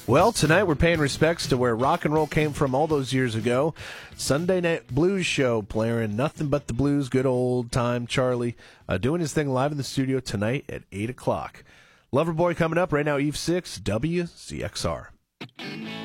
Well, tonight we're paying respects to where rock and roll came from all those years ago. Sunday Night Blues Show playing nothing but the blues. Good old time Charlie doing his thing live in the studio tonight at 8 o'clock. Loverboy coming up right now, Eve 6, WCXR.